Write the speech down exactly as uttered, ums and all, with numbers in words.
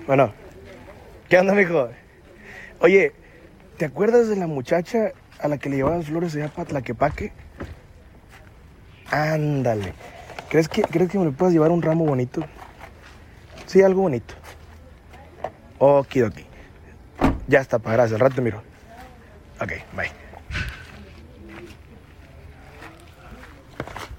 Bueno, ¿qué onda, mijo? Oye, ¿te acuerdas de la muchacha a la que le llevaba las flores allá para Tlaquepaque? Ándale. ¿Crees que, ¿Crees que me le puedas llevar un ramo bonito? Sí, algo bonito. Okidoki. Ya está, pa, gracias. Al rato te miro. Ok, bye.